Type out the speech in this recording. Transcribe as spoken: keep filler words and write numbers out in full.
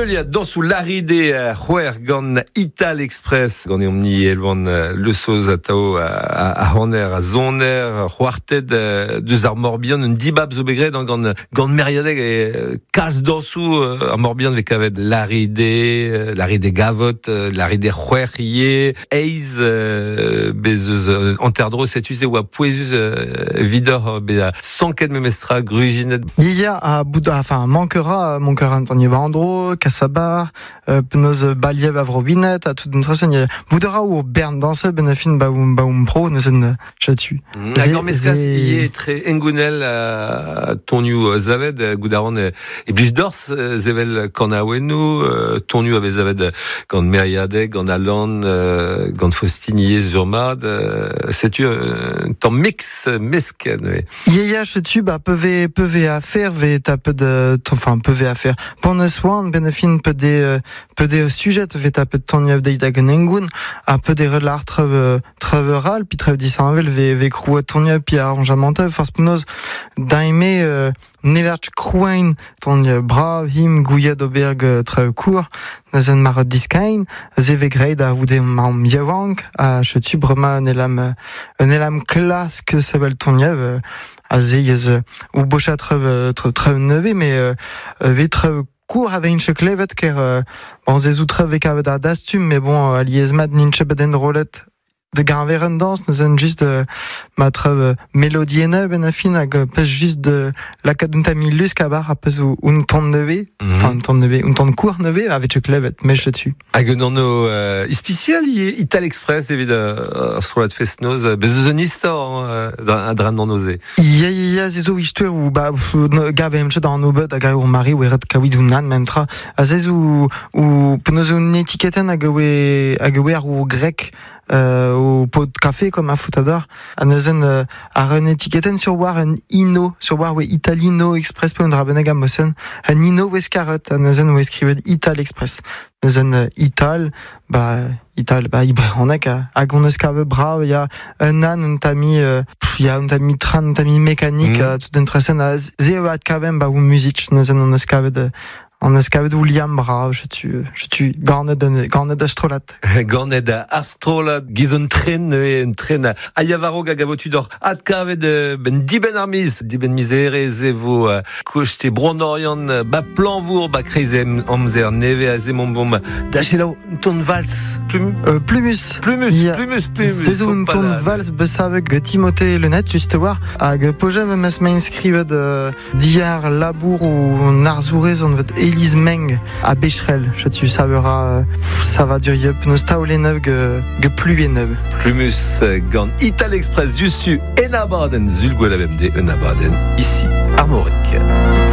Meulia dans sous l'aride Huer gant Ital Express gant e omni elvan le soz a tao a Horner a Zoner Huarted deus ar Morbihan un dibab zo begret gant gant meriadeg e kas dansou ar Morbihan ve kavet l'aride l'aride gavot l'aride Huer ie eiz bezeus anterdro setuz e oa poezus vidor be a sanket memestra gruginet. Il y a à Bouddha, enfin manquera manquera Antonio Bandro, Cassabar, euh, Penoz Baliev Avrobinet, à toute notre scène. Boudera ou Bern dans ce benefin baum baum pro ne zen chatu. D'accord, mais ça il est très engunel Tonio Zaved Goudaron et Blichdors Zevel Kanawenu Tonio avait Zaved quand Meriadeg en Alan quand Faustinier Zurmad c'est tu ton mix mesken. Il y a chatu bah peu peu à faire ve tape de enfin peu à faire. Pendant soin benefin peu des peu des sujets ve tape de Tonio Deidagenengun a peu des relars treve treveral puis treve disanvel ve ve crou Tonio puis arrangement force pnos daimé Nelach Kruin, ton brav him gouillad oberg très court, nazen mar diskain, zeve greid a voude mam yawank, a chetu brema nelam nelam classe que s'appelle ton yev, a zeyez ou bocha très très neve, mais ve très court avec une checlevet car bon zezou très avec avec dastum, mais bon a liezmad ninche beden roulette. De garveren danse, nous avons juste de matre euh, mélodie neuve ben affine avec pas juste de la cadunta milus kabar après ou un ton neve, enfin un ton neve, un ton court neve avec ce clevet mais je dessus. Avec non no spécial Ital Express évidemment sur la festnoz bezonista dans dran dans nosé. Il y a il y a zezo histoire ou bah gavem che dans no bud aga ou mari ou eret kawidunan même tra azezu ou penozon étiquetten agawe agawe ou grec Euh, au pot de café comme un foutador à nezen euh, à René Tiqueten sur war un ino sur war we Italino Express pour un drabenega mosen un ino wescarot à nezen où écrivait Ital Express nezen euh, Ital bah Ital bah ibrehonek à à gonescave brave il y a un an un tami il euh, y a un tami tran un tami mécanique à tout une tracen à zéat kavem bah ou musique nezen on escave de On escave de William Bra, je tue, je tue, garnet de, garnet d'astrolat. Garnet d'astrolat, gizon tren, un tren, ayavaro gagavotudor, adkave de, ben diben armis, diben misere, zevo, kochte, bronorion, ba planvour, ba kreizem, amzer, neve, azemon bom, dachelo, un ton vals, plumus, euh, plumus, plumus, yeah. plumus, plumus. C'est un ton vals, besaveg, Timothée le net, juste voir, ag, pojem, mes m'inscrive de, d'hier, labour ou narzourez, on veut Elise Meng à Becherel, je tu savera ça va durer nos taoleneuve ge ge plus et neuve. Plumus gant Ital Express justu en abaden zulgwel abemde en abaden ici Armorique.